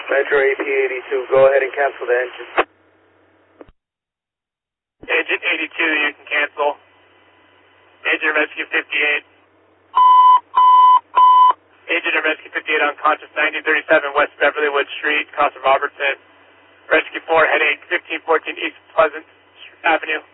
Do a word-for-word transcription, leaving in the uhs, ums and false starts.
Metro A P eighty-two, go ahead and cancel the engine. Agent eighty-two, you can cancel. Agent of Rescue fifty-eight. Agent of Rescue fifty-eight unconscious, nineteen thirty-seven West Beverlywood Street, Costa Robertson. Rescue four, headache, fifteen fourteen East Pleasant Avenue.